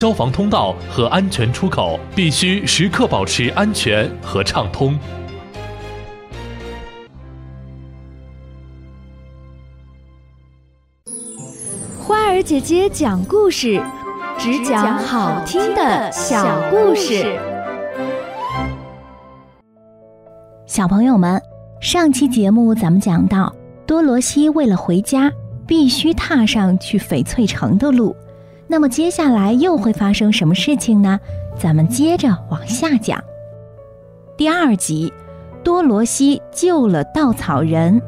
消防通道和安全出口必须时刻保持安全和畅通。 花儿姐姐讲故事，只讲好听的小故事。 小朋友们，上期节目咱们讲到，多罗西为了回家，必须踏上去翡翠城的路。那么接下来又会发生什么事情呢？咱们接着往下讲。第2集，多罗西救了稻草人。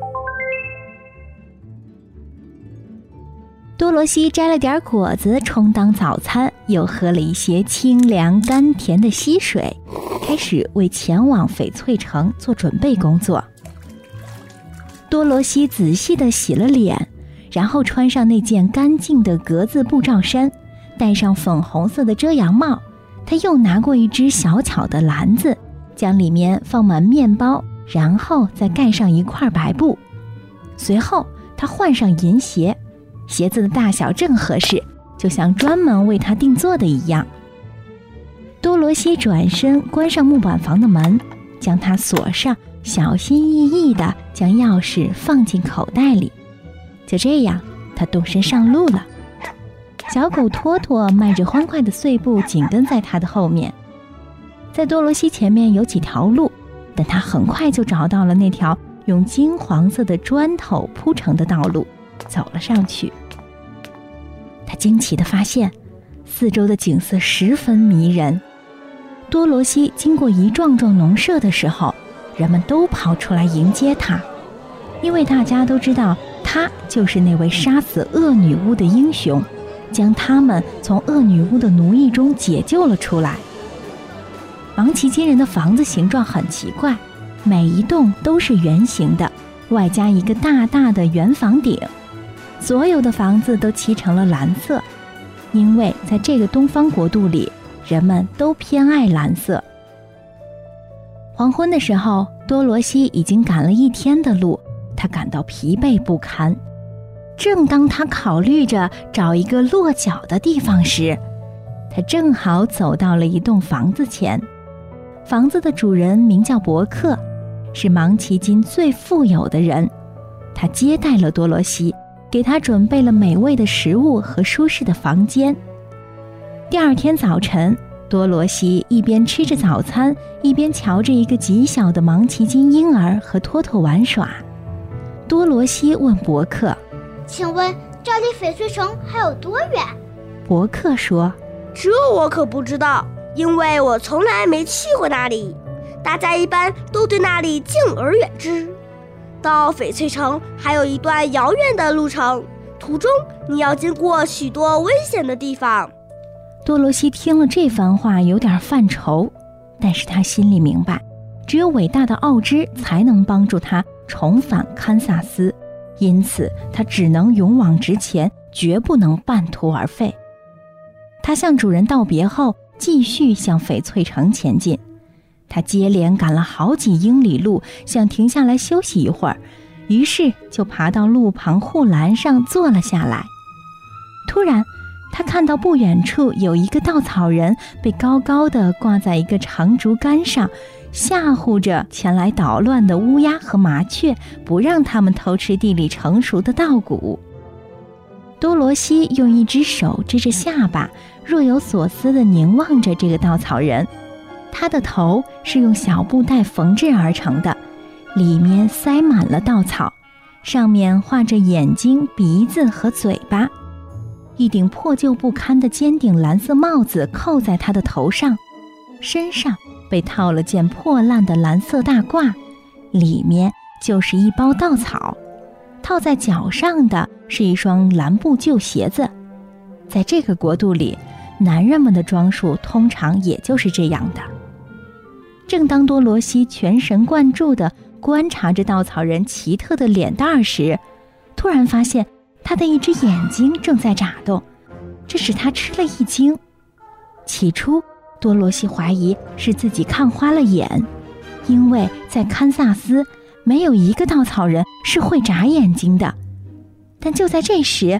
多罗西摘了点果子充当早餐，又喝了一些清凉甘甜的溪水，开始为前往翡翠城做准备工作。多罗西仔细地洗了脸，然后穿上那件干净的格子布罩衫，戴上粉红色的遮阳帽。他又拿过一只小巧的篮子，将里面放满面包，然后再盖上一块白布。随后他换上银鞋，鞋子的大小正合适，就像专门为他定做的一样。多罗西转身关上木板房的门，将它锁上，小心翼翼地将钥匙放进口袋里。就这样，他动身上路了。小狗托托迈着欢快的碎步紧跟在他的后面。在多罗西前面有几条路，但他很快就找到了那条用金黄色的砖头铺成的道路，走了上去。他惊奇地发现，四周的景色十分迷人。多罗西经过一幢幢农舍的时候，人们都跑出来迎接他，因为大家都知道他就是那位杀死恶女巫的英雄，将他们从恶女巫的奴役中解救了出来。芒奇金人的房子形状很奇怪，每一栋都是圆形的，外加一个大大的圆房顶。所有的房子都漆成了蓝色，因为在这个东方国度里，人们都偏爱蓝色。黄昏的时候，多罗西已经赶了一天的路，他感到疲惫不堪。正当他考虑着找一个落脚的地方时，他正好走到了一栋房子前。房子的主人名叫伯克，是芒奇金最富有的人。他接待了多罗西，给他准备了美味的食物和舒适的房间。第2天早晨，多罗西一边吃着早餐，一边瞧着一个极小的芒奇金婴儿和托托玩耍。多罗西问伯克：“ 请问这离翡翠城还有多远？” 伯克说：“ 这我可不知道，因为我从来没去过那里。大家一般都对那里敬而远之。到翡翠城还有一段遥远的路程，途中你要经过许多危险的地方。” 多罗西听了这番话有点犯愁，但是他心里明白，只有伟大的奥芝才能帮助他重返堪萨斯，因此他只能勇往直前，绝不能半途而废。他向主人道别后，继续向翡翠城前进。他接连赶了好几英里路，想停下来休息一会儿，于是就爬到路旁护栏上坐了下来。突然，他看到不远处有一个稻草人被高高地挂在一个长竹竿上，吓唬着前来捣乱的乌鸦和麻雀，不让他们偷吃地里成熟的稻谷。多罗西用一只手支着下巴，若有所思地凝望着这个稻草人。他的头是用小布袋缝制而成的，里面塞满了稻草，上面画着眼睛、鼻子和嘴巴。一顶破旧不堪的尖顶蓝色帽子扣在他的头上，身上被套了件破烂的蓝色大褂，里面就是一包稻草。套在脚上的是一双蓝布旧鞋子。在这个国度里，男人们的装束通常也就是这样的。正当多罗西全神贯注地观察着稻草人奇特的脸蛋时，突然发现他的一只眼睛正在眨动，这使他吃了一惊。起初，多罗西怀疑是自己看花了眼，因为在堪萨斯没有一个稻草人是会眨眼睛的。但就在这时，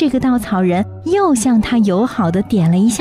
这个稻草人又向他友好地点了一下